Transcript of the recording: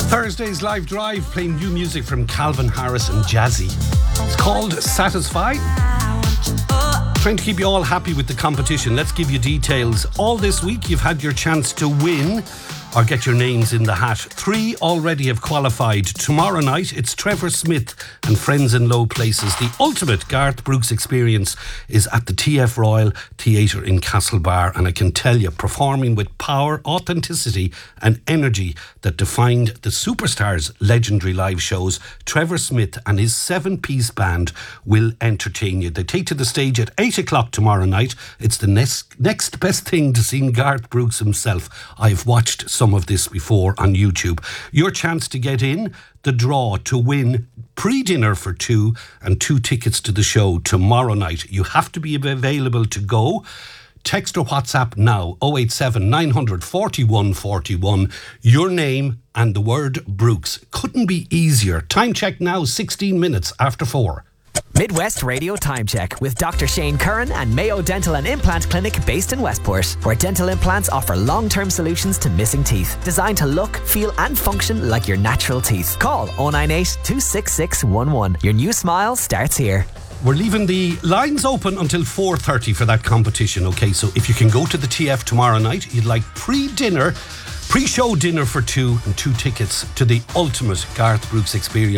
Thursday's Live Drive, playing new music from Calvin Harris and Jazzy. It's called Satisfy. Trying to keep you all happy with the competition. Let's give you details. All this week you've had your chance to win or get your names in the hat. 3 already have qualified. Tomorrow night it's Trevor Smith and Friends in Low Places. The ultimate Garth Brooks experience is at the TF Royal Theatre in Castlebar, and I can tell you, performing with power, authenticity and energy that defined the superstar's legendary live shows, Trevor Smith and his 7-piece band will entertain you. They take to the stage at 8 o'clock tomorrow night. It's the next best thing to seeing Garth Brooks himself. I've watched some of this before on YouTube. Your chance to get in the draw to win pre-dinner for 2 and 2 tickets to the show tomorrow night. You have to be available to go. Text or WhatsApp now 087 900 41 41. Your name and the word Brooks. Couldn't be easier. Time check now, 16 minutes after 4. Midwest Radio Time Check with Dr. Shane Curran and Mayo Dental and Implant Clinic based in Westport, where dental implants offer long-term solutions to missing teeth, designed to look, feel and function like your natural teeth. Call 098 266 11. Your new smile starts here. We're leaving the lines open until 4:30 for that competition, okay? So if you can go to the TF tomorrow night, you'd like pre-show dinner for 2 and 2 tickets to the ultimate Garth Brooks experience.